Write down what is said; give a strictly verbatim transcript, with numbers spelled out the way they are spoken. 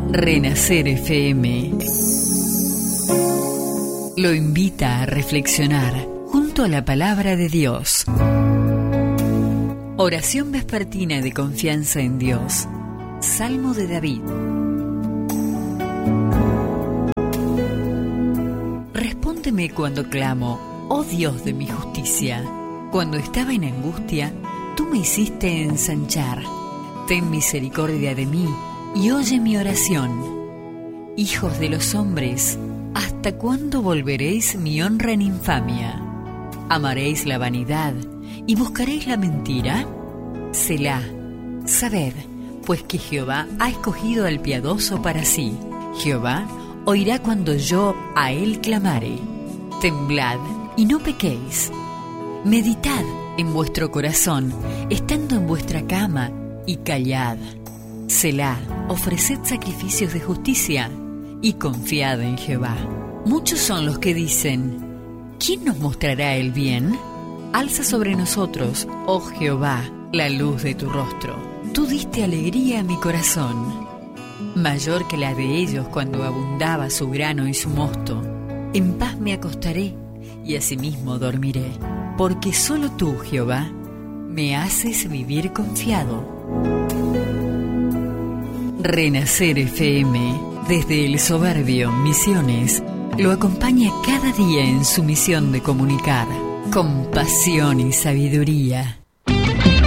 Renacer F M lo invita a reflexionar junto a la palabra de Dios. Oración vespertina de confianza en Dios. Salmo de David. Respóndeme cuando clamo, oh Dios de mi justicia. Cuando estaba en angustia, tú me hiciste ensanchar. Ten misericordia de mí y oye mi oración. Hijos de los hombres, ¿hasta cuándo volveréis mi honra en infamia? ¿Amaréis la vanidad y buscaréis la mentira? Selah, sabed, pues que Jehová ha escogido al piadoso para sí. Jehová oirá cuando yo a él clamare. Temblad y no pequéis. Meditad en vuestro corazón, estando en vuestra cama, y callad. Selah, ofreced sacrificios de justicia y confiad en Jehová. Muchos son los que dicen: ¿quién nos mostrará el bien? Alza sobre nosotros, oh Jehová, la luz de tu rostro. Tú diste alegría a mi corazón, mayor que la de ellos cuando abundaba su grano y su mosto. En paz me acostaré y asimismo dormiré, porque solo tú, Jehová, me haces vivir confiado. Renacer F M, desde el soberbio Misiones, lo acompaña cada día en su misión de comunicar con pasión y sabiduría.